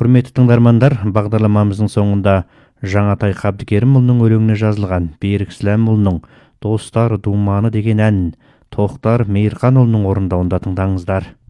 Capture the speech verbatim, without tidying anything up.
Құрметті тыңдармандар, бағдарламамыздың соңында Жаңатай Қабдыкерімұлының өлеңіне жазылған Берік Сіләмұлының «Достар думаны» деген әнін Тоқтар Мейірханұлының орындауында тыңдаңыздар.